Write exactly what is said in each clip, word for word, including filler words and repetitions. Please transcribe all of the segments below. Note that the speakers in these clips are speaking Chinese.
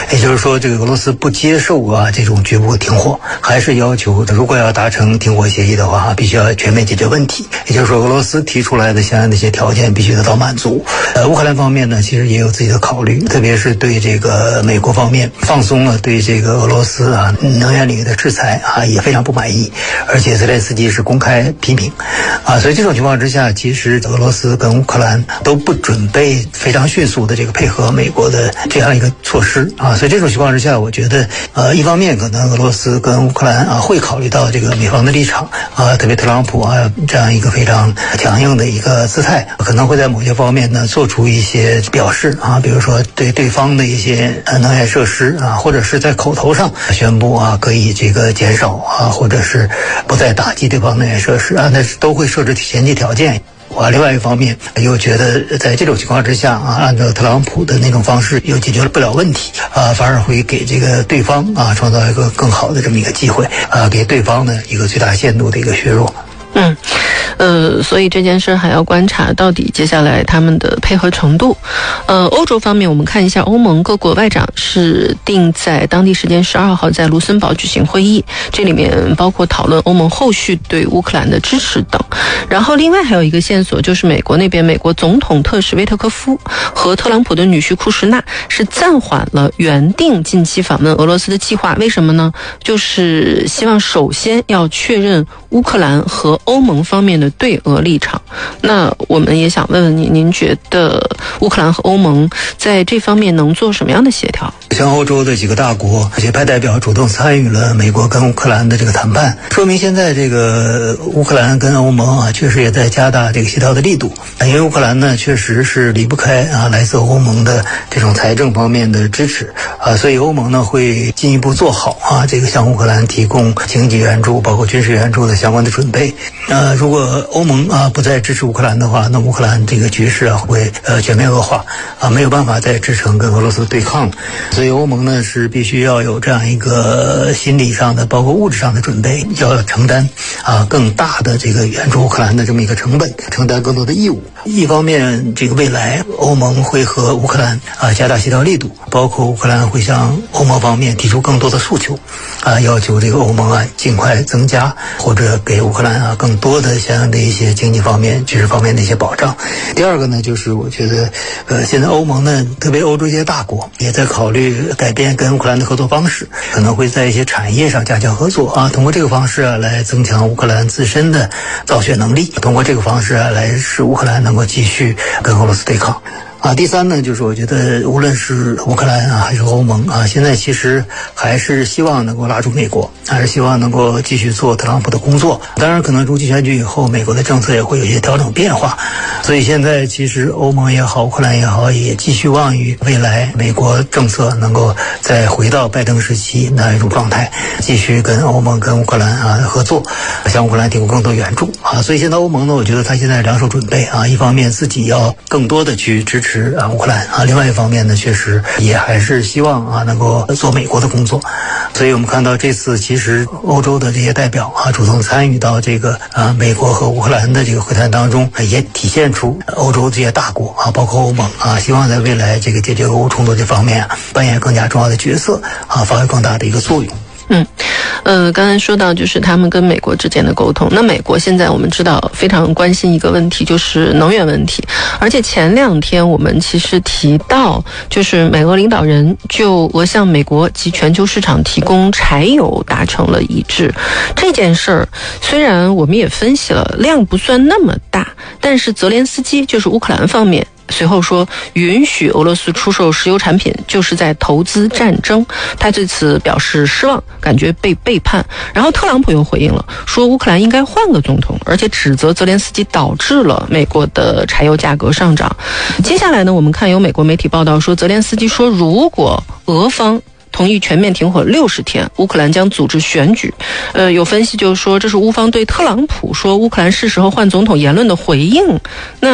也就是说，这个俄罗斯不接受啊这种局部停火，还是要求如果要达成停火协议的话，必须要全面解决问题。也就是说，俄罗斯提出来的相应的一些条件必须得到满足。呃，乌克兰方面呢，其实也有自己的考虑，特别是对这个美国方面放松了对这个俄罗斯啊能源领域的制裁啊，也非常不满意，而且泽连斯基是公开批评啊，所以这种情况之下，其实俄罗斯跟乌克兰都不准备非常迅速的这个配合美国的这样一个措施啊，所以这种情况之下，我觉得呃，一方面可能俄罗斯跟乌克兰啊会考虑到这个美方的立场啊，特别特朗普啊这样一个非常强硬的一个姿态，可能会在某些方面呢做出一些表示啊，比如说对对方的一些能源设施啊，或者是在口头上宣布啊可以这个减少啊，或者是不再打击对方能源设施啊，那都会设置前提条件。啊，另外一方面又觉得在这种情况之下啊，按照特朗普的那种方式又解决不了问题啊，反而会给这个对方啊创造一个更好的这么一个机会啊，给对方呢一个最大限度的一个削弱。 嗯，呃，所以这件事还要观察到底接下来他们的配合程度。呃，欧洲方面，我们看一下欧盟各国外长是定在当地时间十二号在卢森堡举行会议，这里面包括讨论欧盟后续对乌克兰的支持等。然后另外还有一个线索，就是美国那边，美国总统特使威特科夫和特朗普的女婿库什纳是暂缓了原定近期访问俄罗斯的计划。为什么呢？就是希望首先要确认乌克兰和欧盟方面的对俄立场。那我们也想问问您，您觉得乌克兰和欧盟在这方面能做什么样的协调？ 像欧洲的几个大国也派代表主动参与了美国跟乌克兰的这个谈判，说明现在这个乌克兰跟欧盟啊确实也在加大这个协调的力度。因为乌克兰呢确实是离不开啊来自欧盟的这种财政方面的支持啊，所以欧盟呢会进一步做好啊这个向乌克兰提供经济援助包括军事援助的相关的准备。呃，如果欧盟啊不再支持乌克兰的话，那乌克兰这个局势啊会呃全面恶化啊，没有办法再支撑跟俄罗斯对抗。所以欧盟呢是必须要有这样一个心理上的包括物质上的准备，要承担啊更大的这个援助乌克兰的这么一个成本，承担更多的义务。一方面这个未来欧盟会和乌克兰啊加大协调力度，包括乌克兰会向欧盟方面提出更多的诉求啊，要求这个欧盟啊尽快增加或者给乌克兰啊更多的相应的一些经济方面军事方面的一些保障。第二个呢就是我觉得呃现在欧盟呢特别欧洲这些大国也在考虑改变跟乌克兰的合作方式，可能会在一些产业上加强合作啊，通过这个方式啊来增强乌克兰自身的造血能力，通过这个方式啊来使乌克兰能够继续跟俄罗斯对抗。啊，第三呢，就是我觉得无论是乌克兰啊还是欧盟啊，现在其实还是希望能够拉住美国，还是希望能够继续做特朗普的工作。当然，可能中期选举以后，美国的政策也会有一些调整变化。所以现在其实欧盟也好，乌克兰也好，也寄希望于未来美国政策能够再回到拜登时期那一种状态，继续跟欧盟跟乌克兰啊合作，向乌克兰提供更多援助啊。所以现在欧盟呢，我觉得他现在两手准备啊，一方面自己要更多的去支持。啊，乌克兰啊，另外一方面呢，确实也还是希望啊能够做美国的工作，所以我们看到这次其实欧洲的这些代表啊主动参与到这个啊美国和乌克兰的这个会谈当中，也体现出欧洲这些大国啊，包括欧盟啊，希望在未来这个解决俄乌冲突这方面啊扮演更加重要的角色啊，发挥更大的一个作用。 嗯，呃，刚才说到就是他们跟美国之间的沟通。那美国现在我们知道非常关心一个问题，就是能源问题。而且前两天我们其实提到，就是美俄领导人就俄向美国及全球市场提供柴油达成了一致。这件事儿虽然我们也分析了量不算那么大，但是泽连斯基就是乌克兰方面随后说，允许俄罗斯出售石油产品就是在投资战争，他对此表示失望，感觉被背叛。然后特朗普又回应了，说乌克兰应该换个总统，而且指责泽连斯基导致了美国的柴油价格上涨。接下来呢，我们看有美国媒体报道说，泽连斯基说，如果俄方同意全面停火六十天，乌克兰将组织选举。呃，有分析就是说，这是乌方对特朗普说乌克兰是时候换总统言论的回应。那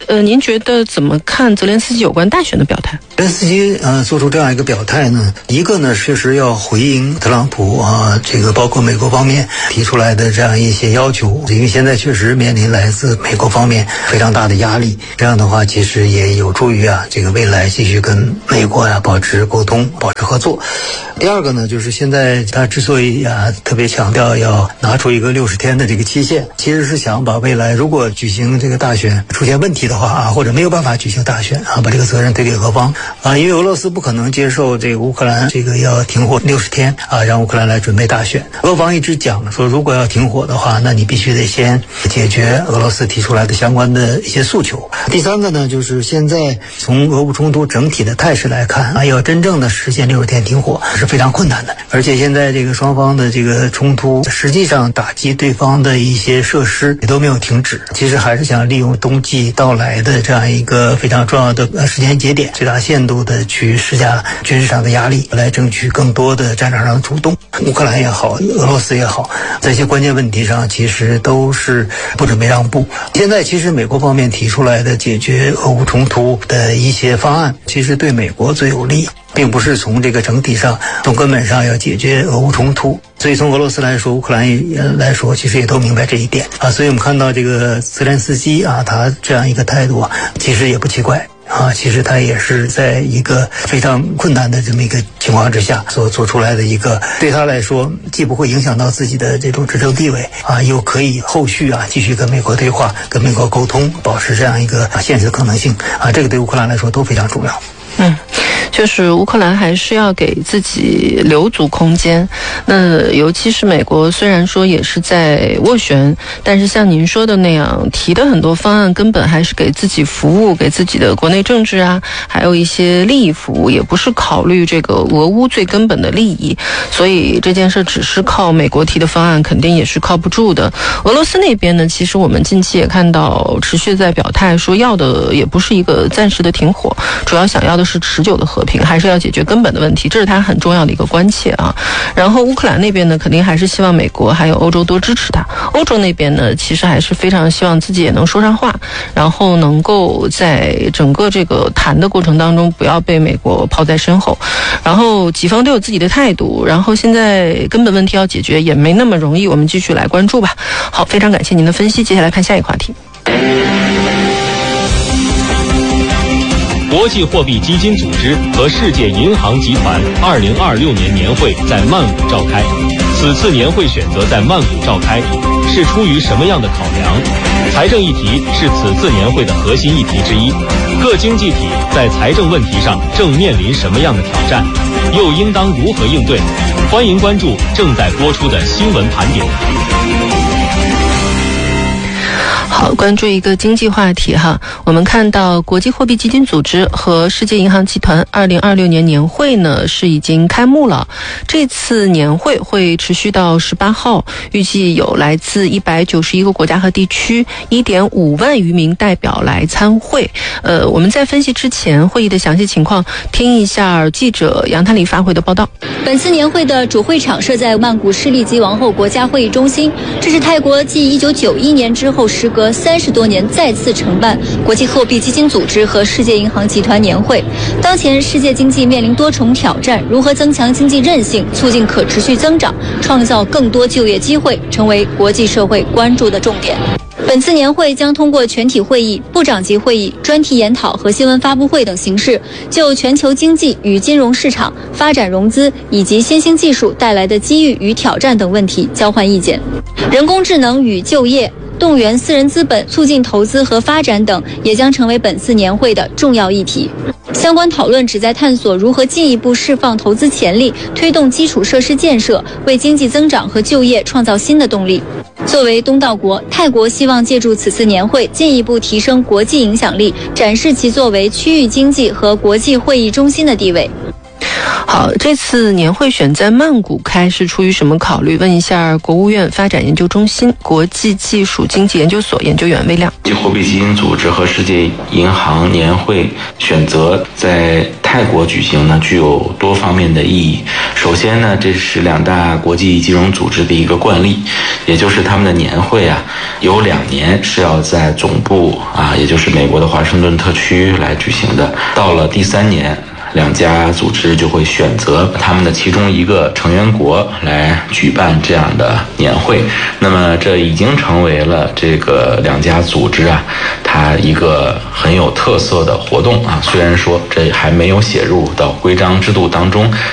呃，您觉得怎么看泽连斯基有关大选的表态？ 泽连斯基呃做出这样一个表态呢，一个呢确实要回应特朗普啊，这个包括美国方面提出来的这样一些要求，因为现在确实面临来自美国方面非常大的压力，这样的话其实也有助于啊这个未来继续跟美国呀、啊、保持沟通、保持合作。第二个呢，就是现在他之所以啊特别强调要拿出一个六十天的这个期限，其实是想把未来如果举行这个大选出现问题的话啊，或者没有办法举行大选啊，把这个责任推给俄方啊，因为俄罗斯不可能接受这个乌克兰这个要停火六十天啊，让乌克兰来准备大选。俄方一直讲说，如果要停火的话，那你必须得先解决俄罗斯提出来的相关的一些诉求。第三个呢，就是现在从俄乌冲突整体的态势来看啊，要真正的实现六十天停火是非常困难的，而且现在这个双方的这个冲突实际上打击对方的一些设施也都没有停止，其实还是想利用冬季到来的这样一个非常重要的时间节点，最大限度的去施加军事上的压力，来争取更多的战场上的主动。乌克兰也好，俄罗斯也好，在一些关键问题上其实都是不准备让步。现在其实美国方面提出来的解决俄乌冲突的一些方案，其实对美国最有利，并不是从这个整体上从根本上要解决俄乌冲突。所以从俄罗斯来说，乌克兰来说，其实也都明白这一点啊。所以我们看到这个泽连斯基啊，他这样一个态度啊，其实也不奇怪啊。其实他也是在一个非常困难的这么一个情况之下所做出来的一个，对他来说既不会影响到自己的这种执政地位啊，又可以后续啊继续跟美国对话、跟美国沟通，保持这样一个现实的可能性啊。这个对乌克兰来说都非常重要。 嗯，就是乌克兰还是要给自己留足空间。那尤其是美国，虽然说也是在斡旋，但是像您说的那样，提的很多方案根本还是给自己服务，给自己的国内政治啊，还有一些利益服务，也不是考虑这个俄乌最根本的利益。所以这件事只是靠美国提的方案，肯定也是靠不住的。俄罗斯那边呢，其实我们近期也看到持续在表态，说要的也不是一个暂时的停火，主要想要的是持久的和平，还是要解决根本的问题，这是他很重要的一个关切啊。然后乌克兰那边呢，肯定还是希望美国还有欧洲多支持他。欧洲那边呢，其实还是非常希望自己也能说上话，然后能够在整个这个谈的过程当中不要被美国抛在身后。然后几方都有自己的态度，然后现在根本问题要解决也没那么容易，我们继续来关注吧。好，非常感谢您的分析，接下来看下一个话题。 国际货币基金组织和世界银行集团二零二六年年会在曼谷召开。此次年会选择在曼谷召开，是出于什么样的考量？财政议题是此次年会的核心议题之一。各经济体在财政问题上正面临什么样的挑战，又应当如何应对？欢迎关注正在播出的新闻盘点。 好，关注一个经济话题哈。我们看到国际货币基金组织和世界银行集团二零二六年年会呢是已经开幕了。这次年会会持续到十八号，预计有来自一百九十一个国家和地区一点五万余名代表来参会。呃，我们在分析之前会议的详细情况，听一下记者杨探里发回的报道。 本次年会的主会场设在曼谷市立吉王后国家会议中心，这是泰国继一九九一年之后时隔三十多年再次承办国际货币基金组织和世界银行集团年会。当前世界经济面临多重挑战，如何增强经济韧性，促进可持续增长，创造更多就业机会，成为国际社会关注的重点。本次年会将通过全体会议、部长级会议、专题研讨和新闻发布会等形式，就全球经济与金融市场、发展融资以及新兴技术带来的机遇与挑战等问题交换意见。人工智能与就业、动员私人资本、促进投资和发展等也将成为本次年会的重要议题。相关讨论旨在探索如何进一步释放投资潜力，推动基础设施建设，为经济增长和就业创造新的动力。作为东道国，泰国希望借助此次年会进一步提升国际影响力，展示其作为区域经济和国际会议中心的地位。 好，这次年会选在曼谷开是出于什么考虑？问一下国务院发展研究中心国际技术经济研究所研究员魏亮。 国际货币基金组织和世界银行年会选择在泰国举行呢，具有多方面的意义。首首先呢，这是两大国际金融组织的一个惯例，也就是他们的年会啊，有两年是要在总部啊，也就是美国的华盛顿特区来举行的。到了第三年，两家组织就会选择他们的其中一个成员国来举办这样的年会。那么这已经成为了这个两家组织啊，它一个很有特色的活动啊。虽然说这还没有写入到规章制度当中，